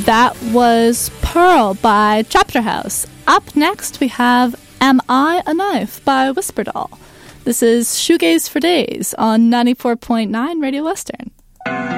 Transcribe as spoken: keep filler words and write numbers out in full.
That was Pearl by Chapter House. Up next, we have Am I a Knife by Whisperdoll. This is Shoegaze for Days on ninety-four point nine Radio Western.